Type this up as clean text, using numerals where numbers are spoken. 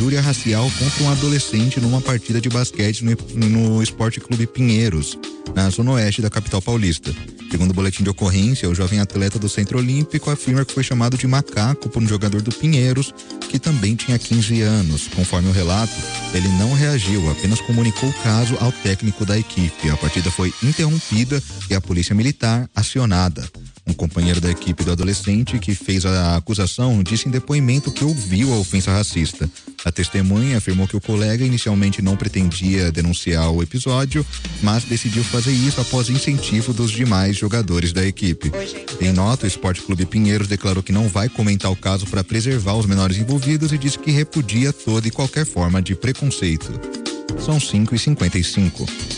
injúria racial contra um adolescente numa partida de basquete no Esporte Clube Pinheiros, na zona oeste da capital paulista. Segundo o boletim de ocorrência, o jovem atleta do Centro Olímpico afirma que foi chamado de macaco por um jogador do Pinheiros, que também tinha 15 anos. Conforme o relato, ele não reagiu, apenas comunicou o caso ao técnico da equipe. A partida foi interrompida e a polícia militar acionada. Um companheiro da equipe do adolescente que fez a acusação disse em depoimento que ouviu a ofensa racista. A testemunha afirmou que o colega inicialmente não pretendia denunciar o episódio, mas decidiu fazer isso após incentivo dos demais jogadores da equipe. Em nota, o Esporte Clube Pinheiros declarou que não vai comentar o caso para preservar os menores envolvidos e disse que repudia toda e qualquer forma de preconceito. São 5h55.